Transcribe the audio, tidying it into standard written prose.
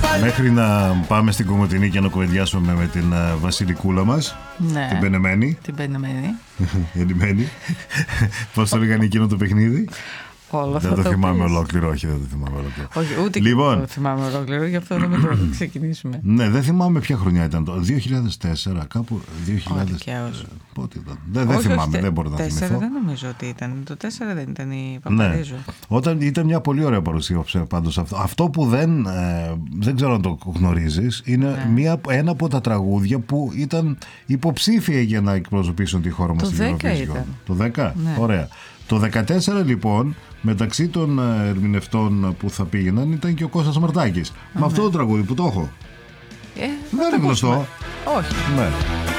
Μέχρι να πάμε στην Κομοτηνή και να κουβεντιάσουμε με την Βασιλικούλα μας. Ναι. Την Πενεμένη. Την Πενεμένη. Ενημένη. Πώς το λέγανε εκείνο το παιχνίδι? Δεν το θυμάμαι ολόκληρο, όχι, δεν το θυμάμαι ολόκληρο. Όχι, ούτε λοιπόν, και το θυμάμαι ολόκληρο, γι' αυτό δεν με το ξεκινήσουμε. Ναι, δεν θυμάμαι ποια χρονιά ήταν το 2004, κάπου 2000. Πότε ήταν? Δεν θυμάμαι, δεν μπορώ να θυμηθώ. Το 4 δεν νομίζω ότι ήταν. Το 4 δεν ήταν η Παπαρίζου. Ναι. Όταν ήταν μια πολύ ωραία παρουσία πάντως αυτό. Αυτό που δεν ξέρω αν το γνωρίζεις, είναι ένα από τα τραγούδια που ήταν υποψήφια για να εκπροσωπήσουν τη χώρα μας στην Eurovision. Το 10? Ναι. Ωραία. Το 14 λοιπόν, μεταξύ των ερμηνευτών που θα πήγαιναν ήταν και ο Κώστας Μαρτάκης. Με αυτό το τραγούδι που το έχω. Δεν είναι γνωστό. Όχι. Ναι.